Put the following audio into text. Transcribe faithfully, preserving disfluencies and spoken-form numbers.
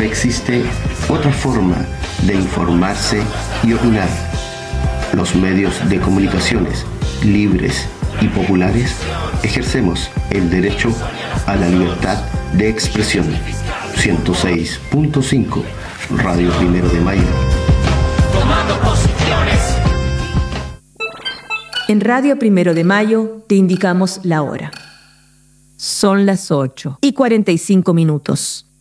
existe otra forma de informarse y opinar. Los medios de comunicaciones libres y populares ejercemos el derecho a la libertad de expresión. ciento seis punto cinco Radio Primero de Mayo. Tomando posiciones. En Radio Primero de Mayo te indicamos la hora. Son las ocho y cuarenta y cinco minutos.